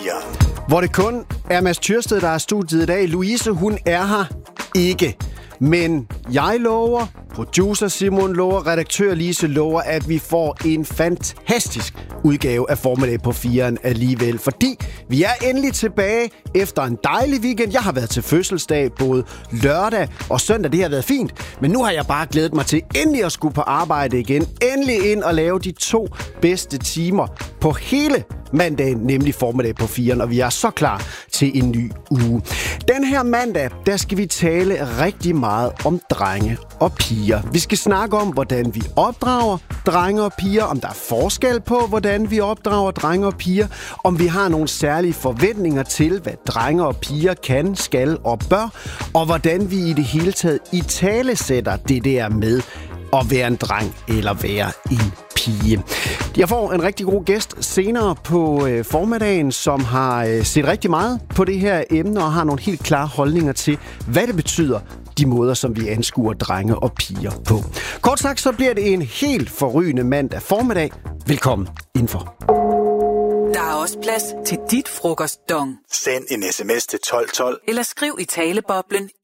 4'eren. Hvor det kun er Mads Tyrsted, der er studiet i dag. Louise, hun er her ikke. Men jeg lover, producer Simon lover, redaktør Lise lover, at vi får en fantastisk udgave af Formiddag på 4'eren alligevel. Fordi vi er endelig tilbage efter en dejlig weekend. Jeg har været til fødselsdag både lørdag og søndag. Det har været fint. Men nu har jeg bare glædet mig til endelig at skulle på arbejde igen. Endelig ind og lave de 2 bedste timer på hele mandagen, nemlig Formiddag på 4'eren. Og vi er så klar til en ny uge. Den her mandag, der skal vi tale rigtig meget om drenge og piger. Vi skal snakke om, hvordan vi opdrager drenge og piger, om der er forskel på, hvordan vi opdrager drenge og piger, om vi har nogle særlige forventninger til, hvad drenge og piger kan, skal og bør, og hvordan vi i det hele taget italesætter det der med at være en dreng eller være en pige. Jeg får en rigtig god gæst senere på formiddagen, som har set rigtig meget på det her emne og har nogle helt klare holdninger til, hvad det betyder, de måder, som vi anskuer drenge og piger på. Kort sagt, så bliver det en helt forrygende mandag formiddag. Velkommen indenfor. Der er også plads til dit frokostdong. Send en sms til 1212. Eller skriv i taleboblen